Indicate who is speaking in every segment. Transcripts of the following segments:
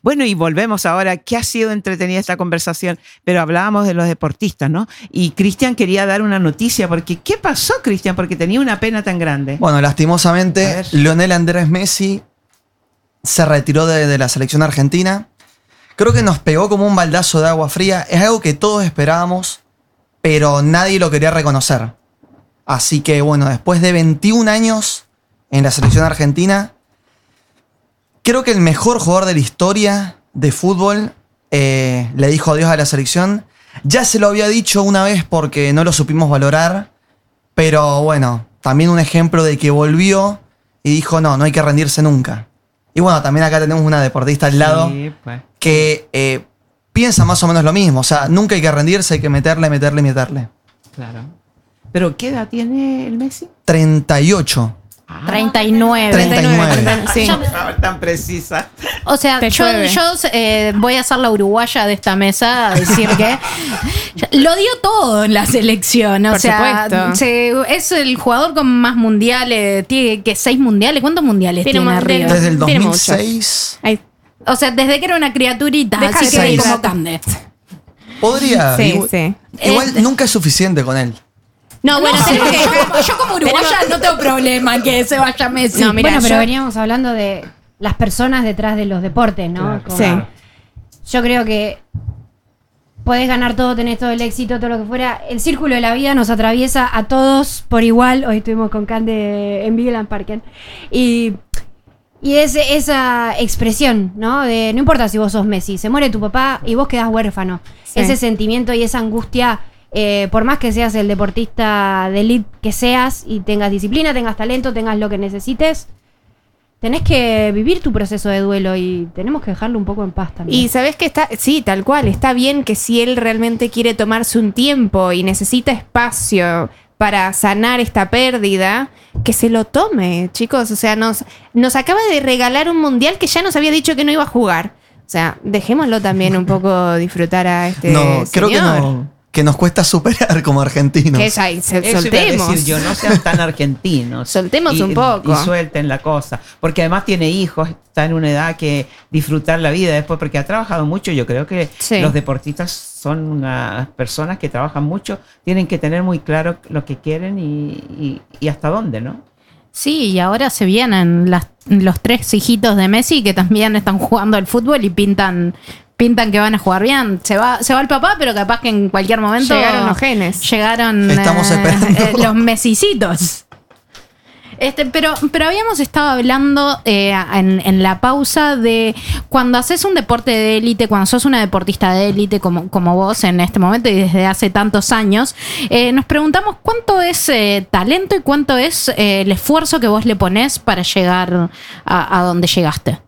Speaker 1: Bueno, y volvemos ahora. ¿Qué ha sido entretenida esta conversación? Pero hablábamos de los deportistas, ¿no? Y Cristian quería dar una noticia, porque ¿qué pasó, Cristian? Porque tenía una pena tan grande.
Speaker 2: Bueno, lastimosamente, Lionel Andrés Messi se retiró de la selección argentina. Creo que nos pegó como un baldazo de agua fría. Es algo que todos esperábamos, pero nadie lo quería reconocer. Así que, bueno, después de 21 años en la selección argentina, creo que el mejor jugador de la historia de fútbol le dijo adiós a la selección. Ya se lo había dicho una vez porque no lo supimos valorar, pero bueno, también un ejemplo de que volvió y dijo no hay que rendirse nunca. Y bueno, también acá tenemos una deportista al lado que piensa más o menos lo mismo. O sea, nunca hay que rendirse, hay que meterle.
Speaker 1: Claro. ¿Pero qué edad tiene el Messi?
Speaker 2: 38.
Speaker 3: 39.
Speaker 1: Sí. Tan precisa.
Speaker 3: O sea, yo voy a ser la uruguaya de esta mesa a decir que lo dio todo en la selección. O sea, es el jugador con más mundiales. Tiene que 6 mundiales. ¿Cuántos mundiales tiene arriba?
Speaker 2: Desde el 2006.
Speaker 3: O sea, desde que era una criaturita. Así que como Cande.
Speaker 2: Podría.
Speaker 4: Sí.
Speaker 2: Igual nunca es suficiente con él.
Speaker 3: No, bueno, yo como uruguaya no tengo problema en que se vaya Messi.
Speaker 5: No, mira, pero veníamos hablando de las personas detrás de los deportes, ¿no?
Speaker 4: Claro.
Speaker 5: Yo creo que podés ganar todo, tenés todo el éxito, todo lo que fuera. El círculo de la vida nos atraviesa a todos por igual. Hoy estuvimos con Cande en Vigeland Parken. Y es esa expresión, ¿no? De no importa si vos sos Messi, se muere tu papá y vos quedás huérfano. Sí. Ese sentimiento y esa angustia... por más que seas el deportista de elite que seas y tengas disciplina, tengas talento, tengas lo que necesites, tenés que vivir tu proceso de duelo y tenemos que dejarlo un poco en paz también.
Speaker 4: Y sabés que sí, tal cual, está bien que si él realmente quiere tomarse un tiempo y necesita espacio para sanar esta pérdida, que se lo tome, chicos. O sea, nos acaba de regalar un mundial que ya nos había dicho que no iba a jugar. O sea, dejémoslo también un poco disfrutar a este señor.
Speaker 2: Creo que no. Que nos cuesta superar como argentinos.
Speaker 4: Soltemos.
Speaker 1: Decir yo, no sean tan argentinos.
Speaker 4: Soltemos un poco.
Speaker 1: Y suelten la cosa. Porque además tiene hijos, está en una edad que disfrutar la vida después, porque ha trabajado mucho. Yo creo que los deportistas son unas personas que trabajan mucho, tienen que tener muy claro lo que quieren y hasta dónde, ¿no?
Speaker 3: Sí, y ahora se vienen los 3 hijitos de Messi que también están jugando al fútbol y pintan que van a jugar bien. Se va el papá, pero capaz que en cualquier momento
Speaker 4: llegaron los genes.
Speaker 2: Estamos esperando
Speaker 3: los mesicitos. Pero habíamos estado hablando en la pausa de cuando haces un deporte de élite, cuando sos una deportista de élite como vos en este momento y desde hace tantos años, nos preguntamos cuánto es talento y cuánto es el esfuerzo que vos le ponés para llegar a donde llegaste.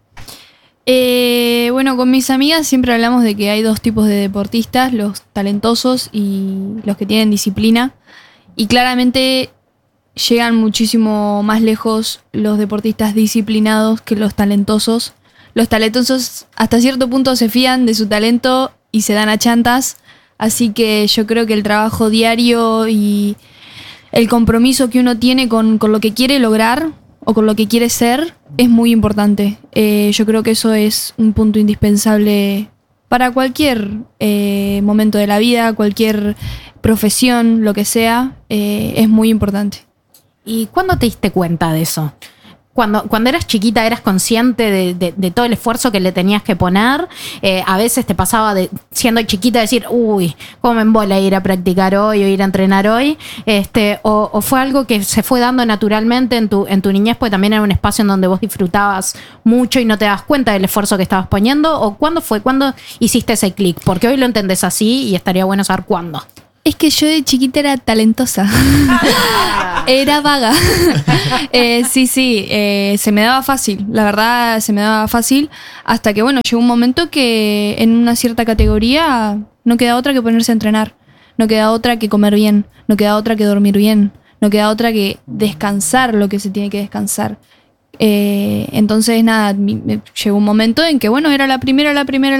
Speaker 6: Bueno, con mis amigas siempre hablamos de que hay 2 tipos de deportistas, los talentosos y los que tienen disciplina. Y claramente llegan muchísimo más lejos los deportistas disciplinados que los talentosos. Los talentosos hasta cierto punto se fían de su talento y se dan a chantas. Así que yo creo que el trabajo diario y el compromiso que uno tiene con lo que quiere lograr o con lo que quiere ser es muy importante. Yo creo que eso es un punto indispensable para cualquier momento de la vida, cualquier profesión, lo que sea, es muy importante.
Speaker 3: ¿Y cuándo te diste cuenta de eso? Cuando eras chiquita, ¿eras consciente de todo el esfuerzo que le tenías que poner? A veces te pasaba siendo chiquita decir, uy, cómo me embola ir a practicar hoy o ir a entrenar hoy. O fue algo que se fue dando naturalmente en tu niñez, porque también era un espacio en donde vos disfrutabas mucho y no te dabas cuenta del esfuerzo que estabas poniendo. ¿O cuándo hiciste ese clic? Porque hoy lo entendés así y estaría bueno saber cuándo.
Speaker 6: Es que yo de chiquita era talentosa. Era vaga. Sí, se me daba fácil. La verdad, se me daba fácil. Hasta que, bueno, llegó un momento que en una cierta categoría no queda otra que ponerse a entrenar. No queda otra que comer bien. No queda otra que dormir bien. No queda otra que descansar lo que se tiene que descansar. Entonces, nada, llegó un momento en que, bueno, era la primera.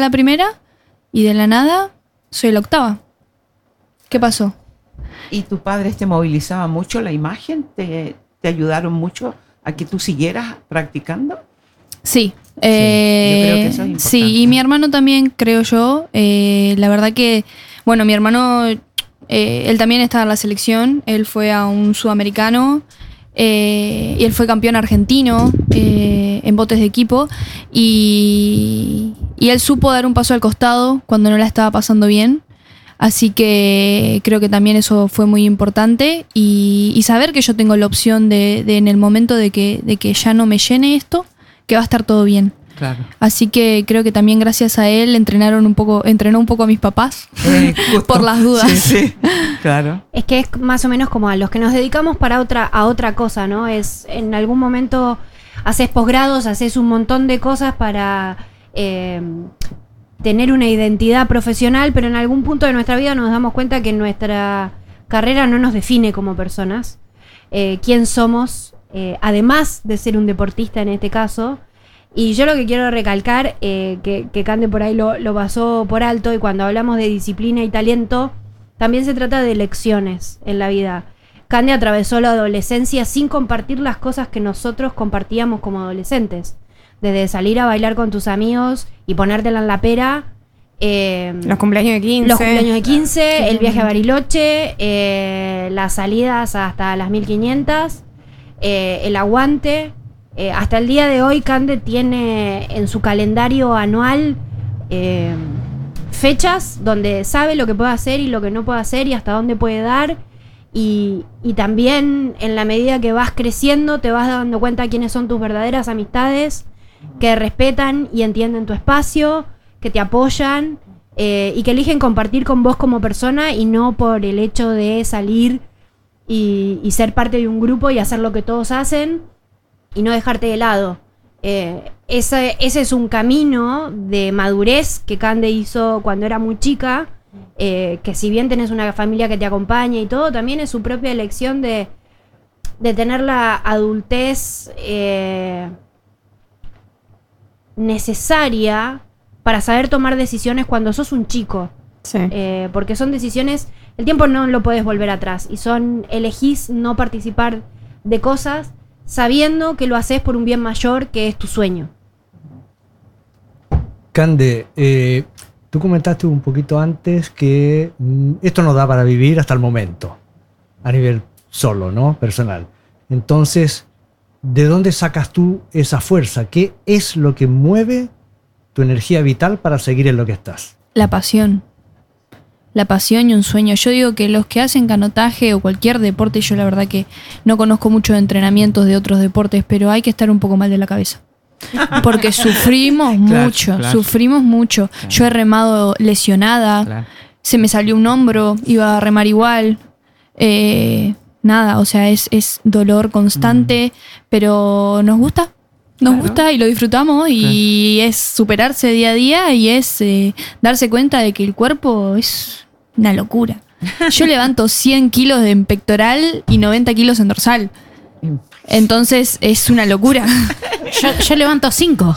Speaker 6: Y de la nada, soy la 8ª. ¿Qué pasó?
Speaker 1: ¿Y tus padres te movilizaba mucho la imagen? ¿Te ayudaron mucho a que tú siguieras practicando?
Speaker 6: Sí,
Speaker 1: Yo creo que eso es importante.
Speaker 6: Sí, y mi hermano también, creo yo. La verdad que, bueno, mi hermano, él también está en la selección. Él fue a un sudamericano y él fue campeón argentino en botes de equipo. Y él supo dar un paso al costado cuando no la estaba pasando bien. Así que creo que también eso fue muy importante. Y saber que yo tengo la opción de en el momento de que ya no me llene esto, que va a estar todo bien.
Speaker 1: Claro.
Speaker 6: Así que creo que también gracias a él entrenó un poco a mis papás por las dudas.
Speaker 1: Sí, claro.
Speaker 5: Es que es más o menos como a los que nos dedicamos a otra cosa, ¿no? Es en algún momento haces posgrados, haces un montón de cosas para tener una identidad profesional, pero en algún punto de nuestra vida nos damos cuenta que nuestra carrera no nos define como personas. Quién somos, además de ser un deportista en este caso. Y yo lo que quiero recalcar, que Cande por ahí lo pasó por alto, y cuando hablamos de disciplina y talento, también se trata de lecciones en la vida. Cande atravesó la adolescencia sin compartir las cosas que nosotros compartíamos como adolescentes. Desde salir a bailar con tus amigos y ponértela en la pera.
Speaker 4: Los cumpleaños de 15.
Speaker 5: El viaje a Bariloche, las salidas hasta las 1500, el aguante. Hasta el día de hoy Cande tiene en su calendario anual fechas donde sabe lo que puede hacer y lo que no puede hacer y hasta dónde puede dar. Y también en la medida que vas creciendo te vas dando cuenta quiénes son tus verdaderas amistades, que respetan y entienden tu espacio, que te apoyan y que eligen compartir con vos como persona y no por el hecho de salir y ser parte de un grupo y hacer lo que todos hacen y no dejarte de lado. Ese es un camino de madurez que Cande hizo cuando era muy chica, que si bien tenés una familia que te acompaña y todo, también es su propia elección de tener la adultez necesaria para saber tomar decisiones cuando sos un chico.
Speaker 4: Sí.
Speaker 5: Porque son decisiones, el tiempo no lo podés volver atrás, y elegís no participar de cosas sabiendo que lo haces por un bien mayor, que es tu sueño.
Speaker 7: Cande, tú comentaste un poquito antes que esto no da para vivir hasta el momento, a nivel solo, ¿no? Personal. Entonces, ¿de dónde sacas tú esa fuerza? ¿Qué es lo que mueve tu energía vital para seguir en lo que estás?
Speaker 6: La pasión y un sueño. Yo digo que los que hacen canotaje o cualquier deporte, yo la verdad que no conozco mucho de entrenamientos de otros deportes, pero hay que estar un poco mal de la cabeza. Porque sufrimos mucho. Claro. Yo he remado lesionada, se me salió un hombro, iba a remar igual. Nada, o sea, es dolor constante, pero nos gusta. Nos gusta y lo disfrutamos y es superarse día a día y es darse cuenta de que el cuerpo es una locura. Yo levanto 100 kilos en pectoral y 90 kilos en dorsal. Entonces es una locura.
Speaker 3: Yo levanto 5.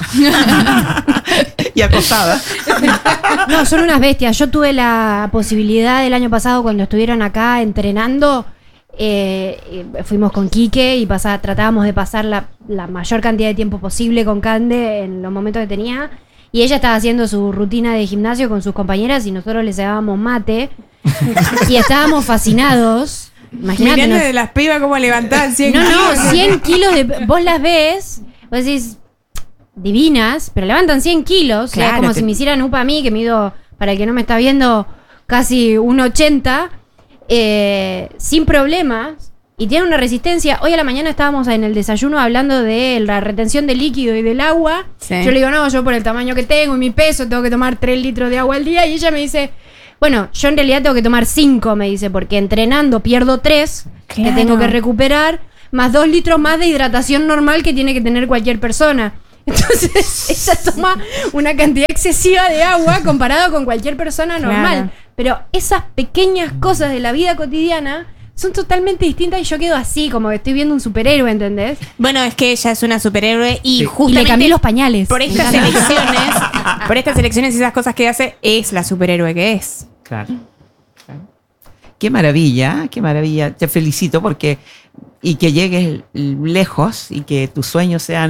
Speaker 1: Y acostada.
Speaker 5: No, son unas bestias. Yo tuve la posibilidad el año pasado, cuando estuvieron acá entrenando, fuimos con Quique y tratábamos de pasar la mayor cantidad de tiempo posible con Cande en los momentos que tenía, y ella estaba haciendo su rutina de gimnasio con sus compañeras y nosotros les dábamos mate y estábamos fascinados. Imagínate,
Speaker 4: mirando de las pibas como levantaban 100 kilos.
Speaker 5: No, 100 kilos vos las ves, vos decís divinas, pero levantan 100 kilos. Claro, o sea, es como si me hicieran UPA a mí, que mido, para el que no me está viendo, casi 1,80, sin problemas, y tiene una resistencia. Hoy a la mañana estábamos en el desayuno hablando de la retención de líquido y del agua. Sí. Yo le digo, no, yo por el tamaño que tengo y mi peso tengo que tomar 3 litros de agua al día, y ella me dice, bueno, yo en realidad tengo que tomar 5, me dice, porque entrenando pierdo 3, claro, que tengo que recuperar, más 2 litros más de hidratación normal que tiene que tener cualquier persona. Entonces ella toma una cantidad excesiva de agua comparado con cualquier persona normal. Claro. Pero esas pequeñas cosas de la vida cotidiana son totalmente distintas, y yo quedo así, como que estoy viendo un superhéroe, ¿entendés?
Speaker 4: Bueno, es que ella es una superhéroe y justamente
Speaker 5: y le cambié los pañales.
Speaker 4: Por estas elecciones y esas cosas que hace, es la superhéroe que es.
Speaker 1: Claro. Qué maravilla, qué maravilla. Te felicito porque y que llegues lejos y que tus sueños sean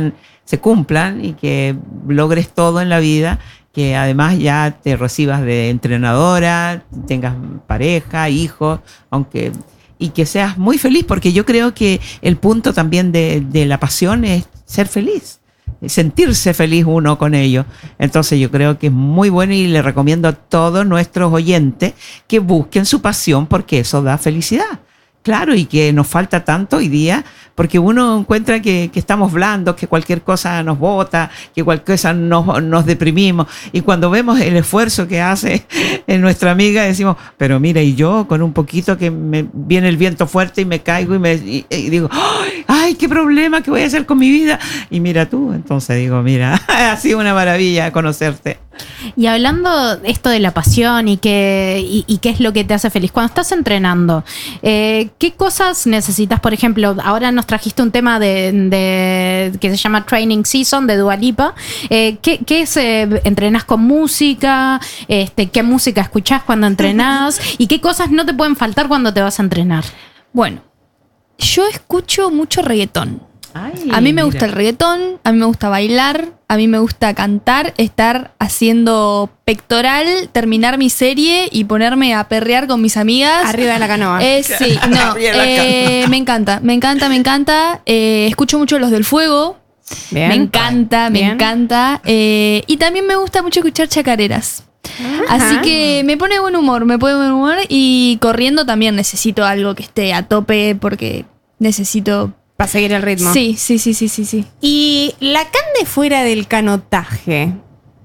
Speaker 1: se cumplan y que logres todo en la vida, que además ya te recibas de entrenadora, tengas pareja, hijos, y que seas muy feliz, porque yo creo que el punto también de la pasión es ser feliz, sentirse feliz uno con ello. Entonces yo creo que es muy bueno y le recomiendo a todos nuestros oyentes que busquen su pasión, porque eso da felicidad. Claro, y que nos falta tanto hoy día, porque uno encuentra que estamos blandos, que cualquier cosa nos bota, que cualquier cosa nos deprimimos. Y cuando vemos el esfuerzo que hace nuestra amiga, decimos, pero mira, y yo con un poquito que me viene el viento fuerte y me caigo y digo, ¡ay, qué problema! ¿Qué voy a hacer con mi vida? Y mira tú, entonces digo, mira, ha sido una maravilla conocerte.
Speaker 3: Y hablando esto de la pasión y qué es lo que te hace feliz, cuando estás entrenando, ¿qué cosas necesitas? Por ejemplo, ahora nos trajiste un tema de que se llama Training Season de Dua Lipa. ¿Qué es? ¿Entrenás con música? ¿Qué música escuchás cuando entrenás? ¿Y qué cosas no te pueden faltar cuando te vas a entrenar?
Speaker 6: Bueno, yo escucho mucho reggaetón.
Speaker 1: Ay,
Speaker 6: a mí me gusta el reggaetón, a mí me gusta bailar, a mí me gusta cantar, estar haciendo pectoral, terminar mi serie y ponerme a perrear con mis amigas.
Speaker 4: Arriba de la canoa.
Speaker 6: Sí, no, me encanta. Escucho mucho Los del Fuego.
Speaker 4: Bien.
Speaker 6: Me encanta. Y también me gusta mucho escuchar chacareras. Así que me pone buen humor y corriendo también necesito algo que esté a tope porque necesito...
Speaker 4: Para seguir el ritmo.
Speaker 6: Sí.
Speaker 4: Y la Cande fuera del canotaje.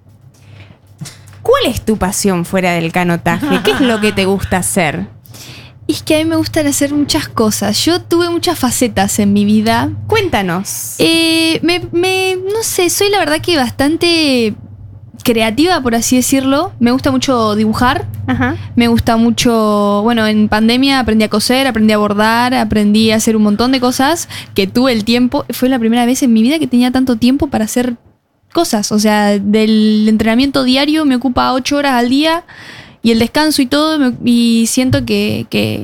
Speaker 4: ¿Cuál es tu pasión fuera del canotaje? ¿Qué es lo que te gusta hacer?
Speaker 6: Es que a mí me gustan hacer muchas cosas. Yo tuve muchas facetas en mi vida.
Speaker 4: Cuéntanos.
Speaker 6: No sé, soy la verdad que bastante creativa, por así decirlo. Me gusta mucho dibujar.
Speaker 4: Ajá.
Speaker 6: Me gusta mucho... Bueno, en pandemia aprendí a coser, aprendí a bordar, aprendí a hacer un montón de cosas que tuve el tiempo. Fue la primera vez en mi vida que tenía tanto tiempo para hacer cosas. O sea, del entrenamiento diario me ocupa 8 horas al día y el descanso y todo. Y siento que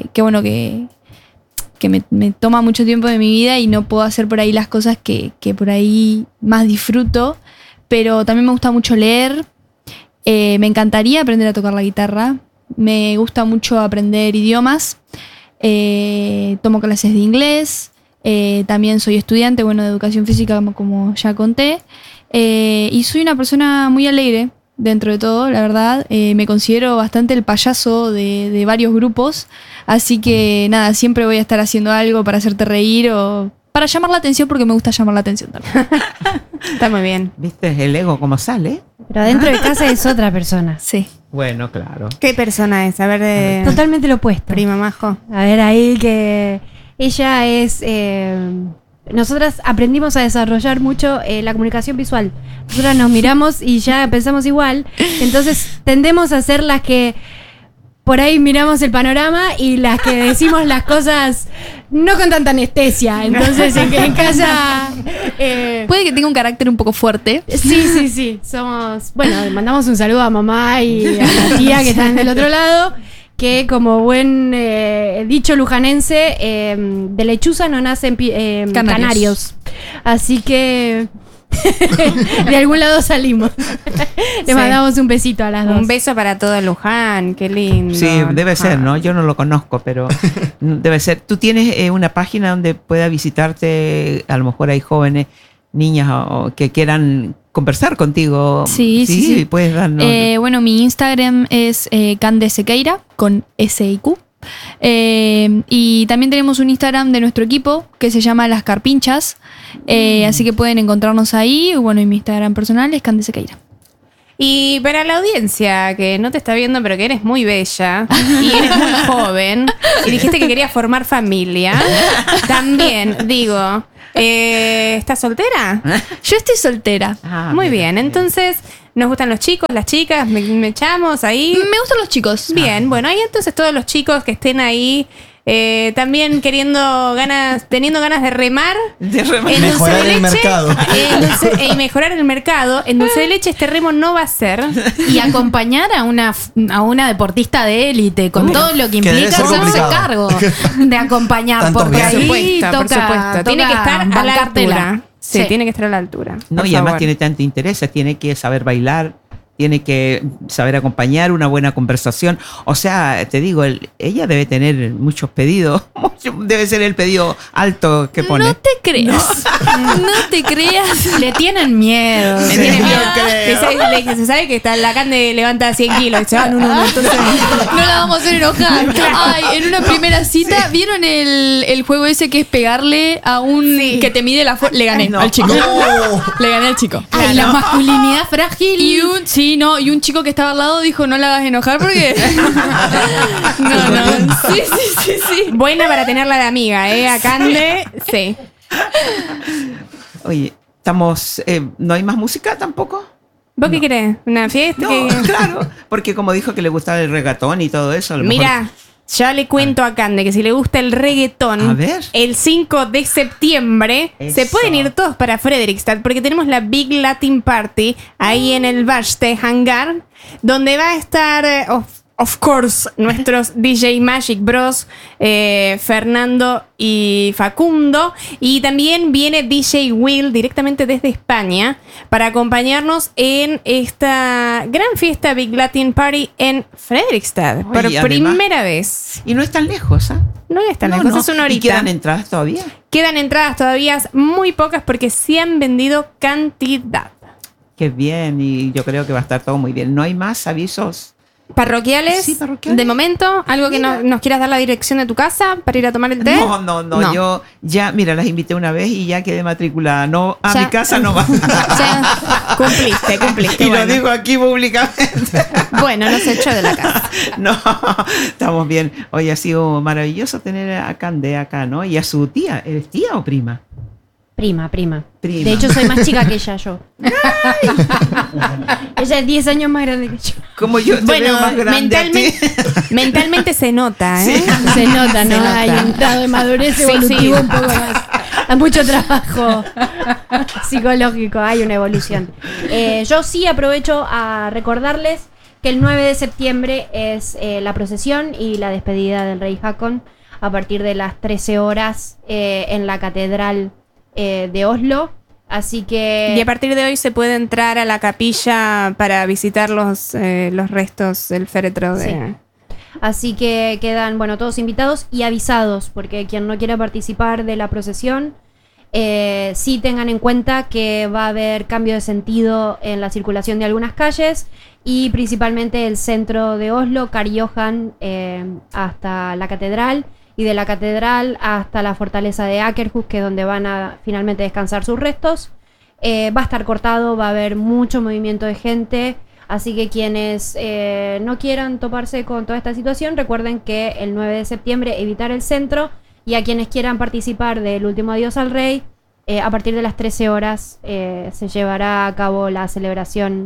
Speaker 6: me toma mucho tiempo de mi vida y no puedo hacer por ahí las cosas que por ahí más disfruto. Pero también me gusta mucho leer. Me encantaría aprender a tocar la guitarra. Me gusta mucho aprender idiomas. Tomo clases de inglés. También soy estudiante, de educación física, como ya conté. Y soy una persona muy alegre, dentro de todo, la verdad. Me considero bastante el payaso de varios grupos. Así que nada, siempre voy a estar haciendo algo para hacerte reír o... para llamar la atención, porque me gusta llamar la atención también.
Speaker 4: Está muy bien.
Speaker 1: ¿Viste el ego cómo sale?
Speaker 5: Pero dentro de casa es otra persona.
Speaker 6: Sí.
Speaker 1: Bueno, claro.
Speaker 4: ¿Qué persona es? A ver,
Speaker 5: Totalmente lo opuesto.
Speaker 4: prima Majo.
Speaker 5: A ver, ahí que ella es... nosotras aprendimos a desarrollar mucho la comunicación visual. Nosotras nos miramos y ya pensamos igual. Entonces tendemos a ser las que... por ahí miramos el panorama y las que decimos las cosas no con tanta anestesia. Entonces en casa...
Speaker 6: puede que tenga un carácter un poco fuerte.
Speaker 5: Sí. Somos... Bueno, mandamos un saludo a mamá y a la tía que están del otro lado, que como buen dicho lujanense, de lechuza no nacen canarios. Así que... de algún lado salimos. Le mandamos un besito a las dos.
Speaker 4: Un beso para todo Luján, qué lindo.
Speaker 1: Sí, debe ser, ¿no? Yo no lo conozco, pero debe ser. ¿Tú tienes una página donde pueda visitarte? A lo mejor hay jóvenes, niñas que quieran conversar contigo.
Speaker 6: Sí.
Speaker 1: Puedes darnos.
Speaker 6: Mi Instagram es Cande Sequeira con S-I-Q. Y también tenemos un Instagram de nuestro equipo que se llama Las Carpinchas. Así que pueden encontrarnos ahí. Y mi Instagram personal es Cande Sequeira.
Speaker 4: Y para la audiencia que no te está viendo, pero que eres muy bella y eres muy joven y dijiste que querías formar familia, también digo, ¿estás soltera?
Speaker 6: Yo estoy soltera.
Speaker 4: Muy bien, entonces nos gustan los chicos, las chicas, me echamos ahí.
Speaker 6: Me gustan los chicos.
Speaker 4: Bien, bueno, ahí entonces todos los chicos que estén ahí también teniendo ganas de remar,
Speaker 2: en mejorar el mercado.
Speaker 4: Y mejorar el mercado. En dulce de leche este remo no va a ser.
Speaker 3: Y acompañar a una deportista de élite con todo lo que
Speaker 2: debe
Speaker 3: implica
Speaker 2: ser
Speaker 3: hacerse
Speaker 2: complicado.
Speaker 3: cargo de acompañar.
Speaker 2: Tantos
Speaker 3: Porque
Speaker 2: viajes.
Speaker 3: ahí
Speaker 4: Por supuesto. Tiene que estar a la
Speaker 3: bancártela.
Speaker 4: altura. Sí, tiene que estar a la altura.
Speaker 1: No, y además tiene tanto interés, tiene que saber bailar, tiene que saber acompañar, una buena conversación. O sea, te digo, ella debe tener muchos pedidos. Debe ser el pedido alto que pone.
Speaker 6: No te creas. No te creas.
Speaker 3: Le tienen miedo.
Speaker 4: Se sabe que está la Cande levanta 100 kilos y se va, entonces
Speaker 6: No la vamos a hacer enojar. Ay, en una primera cita, ¿vieron el juego ese que es pegarle a un que te mide la fuerza? Le gané al chico. Le gané al chico.
Speaker 3: Ay, la masculinidad frágil.
Speaker 6: Y un chico que estaba al lado dijo, no la hagas enojar porque... No. Sí.
Speaker 4: Buena para tenerla de amiga, a Cande, sí.
Speaker 1: Oye, estamos... ¿no hay más música tampoco?
Speaker 4: ¿Vos qué querés? ¿Una fiesta?
Speaker 1: No, claro, porque como dijo que le gustaba el reggaetón y todo eso, a lo
Speaker 4: Mira,
Speaker 1: mejor...
Speaker 4: ya le cuento a Cande que si le gusta el reggaetón,
Speaker 1: a ver.
Speaker 4: el 5 de septiembre se pueden ir todos para Fredrikstad porque tenemos la Big Latin Party ahí en el Bashte Hangar, donde va a estar, of course, nuestros DJ Magic Bros, Fernando y Facundo, y también viene DJ Will directamente desde España para acompañarnos en esta gran fiesta Big Latin Party en Fredrikstad por primera vez.
Speaker 1: Y no es tan lejos, ¿ah?
Speaker 4: No es tan lejos, es una horita.
Speaker 1: ¿Y quedan entradas todavía?
Speaker 4: Quedan entradas todavía, muy pocas porque se han vendido cantidad.
Speaker 1: Qué bien, y yo creo que va a estar todo muy bien. ¿No hay más avisos?
Speaker 4: ¿Parroquiales?
Speaker 1: Sí, parroquiales.
Speaker 4: De momento, ¿algo que nos quieras dar la dirección de tu casa para ir a tomar el té?
Speaker 1: No. Yo ya, mira, las invité una vez y ya quedé matriculada. No, a mi casa no va.
Speaker 4: Ya cumpliste.
Speaker 1: Y lo digo aquí públicamente.
Speaker 4: Bueno, nos echó de la casa.
Speaker 1: No, estamos bien. Hoy ha sido maravilloso tener a Cande acá, ¿no? Y a su tía. ¿Eres tía o prima?
Speaker 5: Prima. De hecho, soy más chica que ella, yo. Ella es 10 años más grande que yo.
Speaker 1: Como yo te veo más grande
Speaker 4: mentalmente se nota, ¿eh?
Speaker 5: Sí. Se nota, ¿no? Hay un grado de madurez evolutivo un poco más. Hay mucho trabajo psicológico, hay una evolución. Yo sí aprovecho a recordarles que el 9 de septiembre es la procesión y la despedida del Rey Haakon a partir de las 13 horas en la Catedral de Oslo. Así que...
Speaker 4: Y a partir de hoy se puede entrar a la capilla para visitar los restos del féretro de...
Speaker 5: Sí. Así que quedan, todos invitados y avisados, porque quien no quiera participar de la procesión, sí tengan en cuenta que va a haber cambio de sentido en la circulación de algunas calles y principalmente el centro de Oslo, Karl-Johan, hasta la catedral, y de la catedral hasta la fortaleza de Akershus, que es donde van a finalmente descansar sus restos. Va a estar cortado, va a haber mucho movimiento de gente, así que quienes no quieran toparse con toda esta situación, recuerden que el 9 de septiembre evitar el centro, y a quienes quieran participar del último adiós al rey, a partir de las 13 horas se llevará a cabo la celebración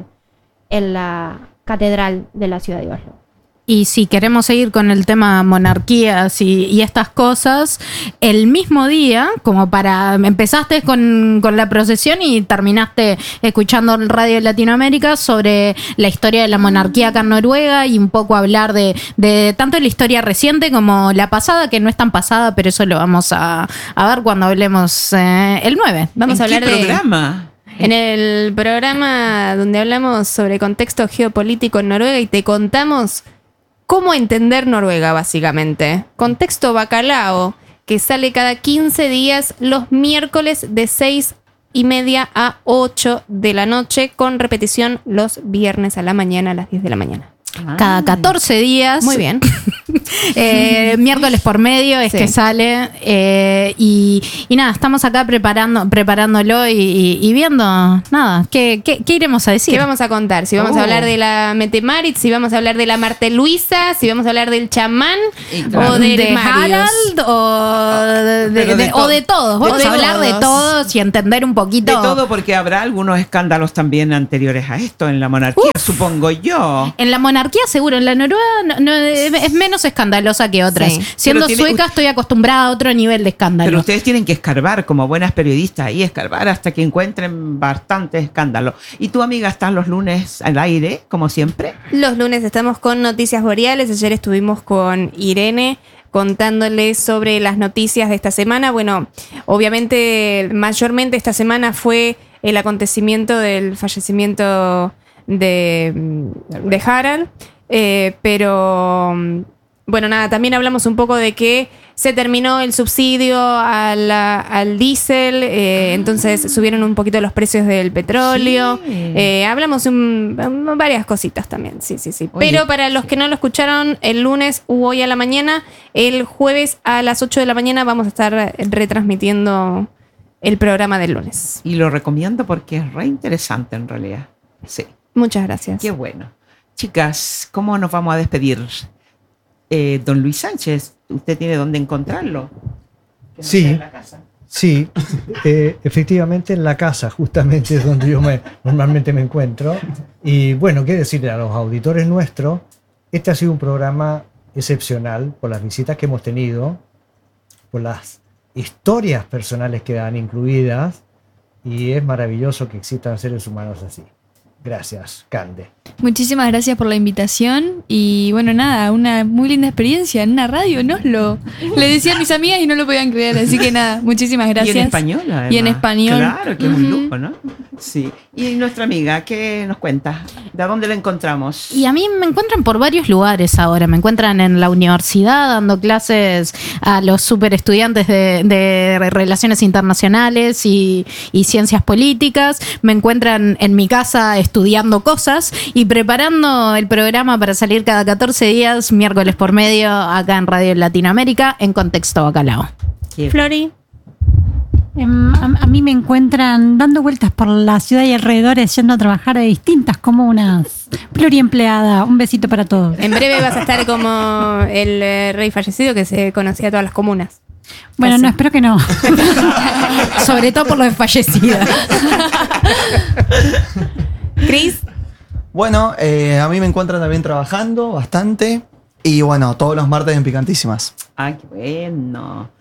Speaker 5: en la catedral de la ciudad de Oslo.
Speaker 3: Y si queremos seguir con el tema monarquías y estas cosas, el mismo día, como para empezaste con la procesión y terminaste escuchando en Radio Latinoamérica sobre la historia de la monarquía acá en Noruega y un poco hablar de tanto la historia reciente como la pasada, que no es tan pasada, pero eso lo vamos a ver cuando hablemos el 9.
Speaker 4: Vamos a hablar
Speaker 1: ¿En qué programa?
Speaker 4: En el programa donde hablamos sobre contexto geopolítico en Noruega y te contamos cómo entender Noruega, básicamente. Contexto Bacalao, que sale cada 15 días los miércoles de 6:30 a 8 de la noche, con repetición los viernes a la mañana a las 10 de la mañana.
Speaker 3: Cada 14 días.
Speaker 4: Muy bien.
Speaker 3: Miércoles por medio es que sale. Y nada, estamos acá preparándolo y viendo, nada, ¿qué iremos a decir?
Speaker 4: ¿Qué vamos a contar? Si vamos a hablar de la Mette-Marit, si vamos a hablar de la Marte Luisa, si vamos a hablar del chamán, o
Speaker 3: de Harald, o de todos. Vamos a hablar de todos y entender un poquito.
Speaker 1: De todo, porque habrá algunos escándalos también anteriores a esto en la monarquía, supongo yo.
Speaker 3: En la monarquía seguro, en la Noruega no, es menos escandalosa que otras.
Speaker 4: Sí.
Speaker 3: Siendo sueca estoy acostumbrada a otro nivel de escándalo.
Speaker 1: Pero ustedes tienen que escarbar como buenas periodistas y escarbar hasta que encuentren bastante escándalo. ¿Y tu amiga están los lunes al aire, como siempre?
Speaker 4: Los lunes estamos con Noticias Boreales. Ayer estuvimos con Irene contándoles sobre las noticias de esta semana. Bueno, obviamente, mayormente esta semana fue el acontecimiento del fallecimiento de Harald, pero bueno, nada, también hablamos un poco de que se terminó el subsidio al diésel, entonces subieron un poquito los precios del petróleo. Sí. Hablamos varias cositas también, sí. Oye, pero para los que no lo escucharon, el lunes u hoy a la mañana, el jueves a las 8 de la mañana vamos a estar retransmitiendo el programa del lunes.
Speaker 1: Y lo recomiendo porque es re interesante en realidad. Sí.
Speaker 4: Muchas gracias.
Speaker 1: Qué bueno. Chicas, ¿cómo nos vamos a despedir? Don Luis Sánchez, ¿usted tiene dónde encontrarlo?
Speaker 7: Sí, en la casa. Sí, efectivamente en la casa, justamente es donde yo normalmente me encuentro. Y bueno, qué decirle a los auditores nuestros, este ha sido un programa excepcional por las visitas que hemos tenido, por las historias personales que dan incluidas, y es maravilloso que existan seres humanos así. Gracias, Cande.
Speaker 6: Muchísimas gracias por la invitación y bueno, nada, una muy linda experiencia en una radio, ¿no? Le decía a mis amigas y no lo podían creer, así que nada, muchísimas gracias.
Speaker 1: Y en español, además.
Speaker 6: Y en español.
Speaker 1: Claro, que es un lujo, ¿no? Sí. Y nuestra amiga, ¿qué nos cuenta? ¿De dónde la encontramos?
Speaker 3: Y a mí me encuentran por varios lugares ahora. Me encuentran en la universidad dando clases a los super estudiantes de Relaciones Internacionales y Ciencias Políticas. Me encuentran en mi casa estudiando cosas y preparando el programa para salir cada 14 días, miércoles por medio, acá en Radio Latinoamérica, en Contexto Bacalao.
Speaker 4: Flori.
Speaker 5: A mí me encuentran dando vueltas por la ciudad y alrededores, yendo a trabajar de distintas comunas. Pluriempleada, un besito para todos.
Speaker 4: En breve vas a estar como el rey fallecido que se conocía a todas las comunas.
Speaker 5: Bueno, así. No, espero que no.
Speaker 3: Sobre todo por lo de fallecida.
Speaker 4: Cris.
Speaker 2: Bueno, a mí me encuentran también trabajando bastante. Y bueno, todos los martes en Picantísimas.
Speaker 1: Ah, qué bueno.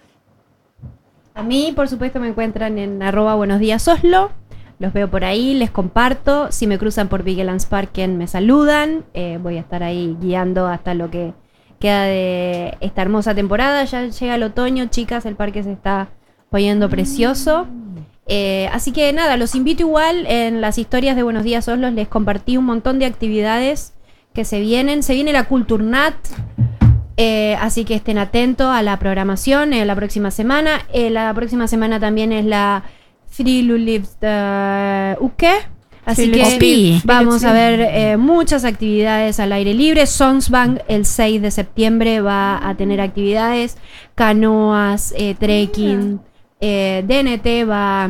Speaker 5: A mí, por supuesto, me encuentran en @buenosdiasoslo. Los veo por ahí, les comparto. Si me cruzan por Vigelandsparken, me saludan. Voy a estar ahí guiando hasta lo que queda de esta hermosa temporada. Ya llega el otoño, chicas, el parque se está poniendo precioso. Así que nada, los invito igual. En las historias de Buenos Días Oslo les compartí un montón de actividades que se vienen. Se viene la Kulturnat. Así que estén atentos a la programación la próxima semana. La próxima semana también es la Friluftsliv-uke. Así que vamos a ver muchas actividades al aire libre. Sonsbank el 6 de septiembre va a tener actividades, canoas, trekking. DNT va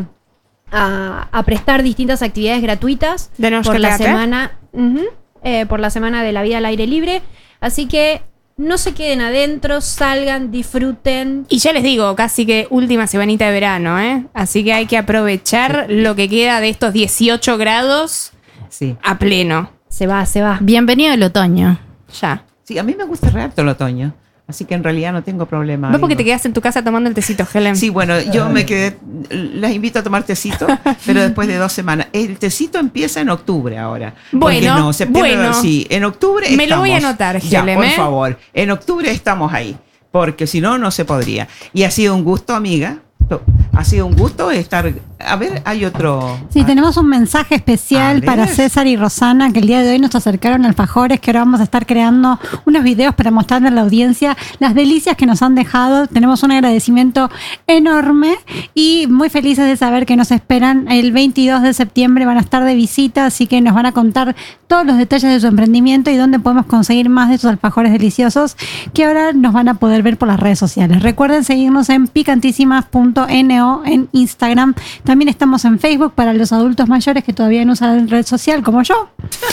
Speaker 5: a prestar distintas actividades gratuitas por la semana, por la semana de la vida al aire libre. Así que no se queden adentro, salgan, disfruten.
Speaker 4: Y ya les digo, casi que última semanita de verano, así que hay que aprovechar lo que queda de estos 18 grados a pleno.
Speaker 5: Se va.
Speaker 3: Bienvenido el otoño.
Speaker 4: Ya.
Speaker 1: Sí, a mí me gusta re harto el otoño. Así que en realidad no tengo problema.
Speaker 4: ¿Vos porque te quedaste en tu casa tomando el tecito, Helen?
Speaker 1: Sí, bueno, yo me quedé. Las invito a tomar tecito, pero después de 2 semanas. El tecito empieza en octubre ahora.
Speaker 4: Bueno,
Speaker 1: no, septiembre, sí, en octubre
Speaker 4: me lo voy a anotar, Helen.
Speaker 1: Ya, por favor. En octubre estamos ahí, porque si no, no se podría. Y ha sido un gusto, amiga. Ha sido un gusto estar. A ver, hay otro.
Speaker 5: Sí, tenemos un mensaje especial para César y Rosana, que el día de hoy nos acercaron alfajores, que ahora vamos a estar creando unos videos para mostrarle a la audiencia las delicias que nos han dejado. Tenemos un agradecimiento enorme y muy felices de saber que nos esperan el 22 de septiembre. Van a estar de visita, así que nos van a contar todos los detalles de su emprendimiento y dónde podemos conseguir más de esos alfajores deliciosos que ahora nos van a poder ver por las redes sociales. Recuerden seguirnos en picantísimas.no en Instagram. También estamos en Facebook para los adultos mayores que todavía no usan red social como yo.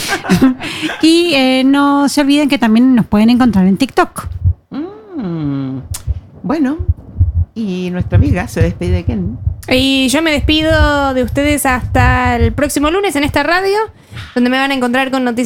Speaker 5: Y no se olviden que también nos pueden encontrar en TikTok.
Speaker 1: Bueno, y nuestra amiga se despide de Ken.
Speaker 4: Y yo me despido de ustedes hasta el próximo lunes en esta radio, donde me van a encontrar con noticias